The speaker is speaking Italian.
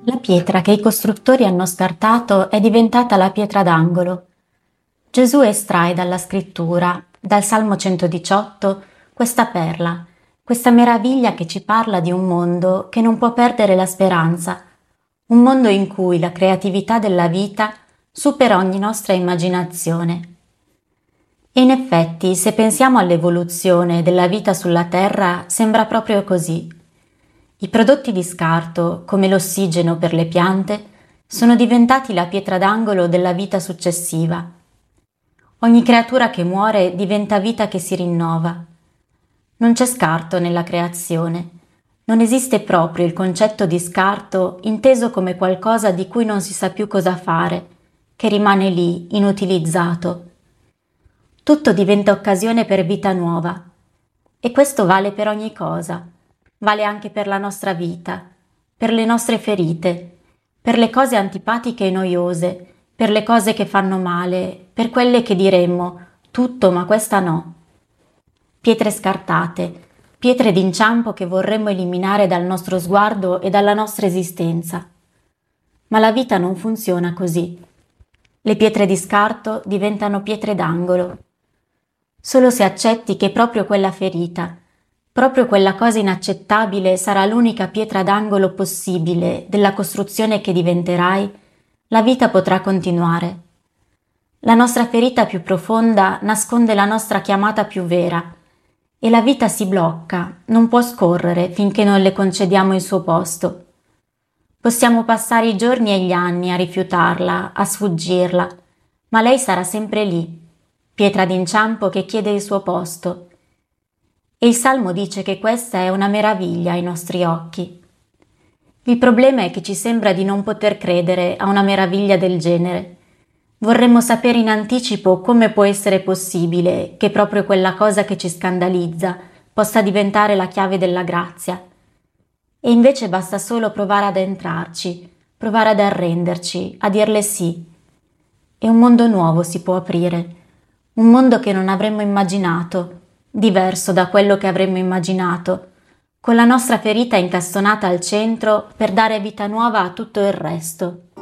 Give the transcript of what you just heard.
La pietra che i costruttori hanno scartato è diventata la pietra d'angolo. Gesù estrae dalla scrittura, dal Salmo 118, questa perla, questa meraviglia che ci parla di un mondo che non può perdere la speranza, un mondo in cui la creatività della vita supera ogni nostra immaginazione. E in effetti, se pensiamo all'evoluzione della vita sulla Terra, sembra proprio così. I prodotti di scarto, come l'ossigeno per le piante, sono diventati la pietra d'angolo della vita successiva. Ogni creatura che muore diventa vita che si rinnova. Non c'è scarto nella creazione. Non esiste proprio il concetto di scarto inteso come qualcosa di cui non si sa più cosa fare, che rimane lì, inutilizzato. Tutto diventa occasione per vita nuova. E questo vale per ogni cosa. Vale anche per la nostra vita, per le nostre ferite, per le cose antipatiche e noiose, per le cose che fanno male, per quelle che diremmo tutto ma questa no. Pietre scartate, pietre d'inciampo che vorremmo eliminare dal nostro sguardo e dalla nostra esistenza. Ma la vita non funziona così. Le pietre di scarto diventano pietre d'angolo. Solo se accetti che proprio quella ferita, proprio quella cosa inaccettabile sarà l'unica pietra d'angolo possibile della costruzione che diventerai, la vita potrà continuare. La nostra ferita più profonda nasconde la nostra chiamata più vera e la vita si blocca, non può scorrere finché non le concediamo il suo posto. Possiamo passare i giorni e gli anni a rifiutarla, a sfuggirla, ma lei sarà sempre lì, pietra d'inciampo che chiede il suo posto. E il Salmo dice che questa è una meraviglia ai nostri occhi. Il problema è che ci sembra di non poter credere a una meraviglia del genere. Vorremmo sapere in anticipo come può essere possibile che proprio quella cosa che ci scandalizza possa diventare la chiave della grazia. E invece basta solo provare ad entrarci, provare ad arrenderci, a dirle sì. E un mondo nuovo si può aprire. Un mondo che non avremmo immaginato, diverso da quello che avremmo immaginato, con la nostra ferita incastonata al centro per dare vita nuova a tutto il resto.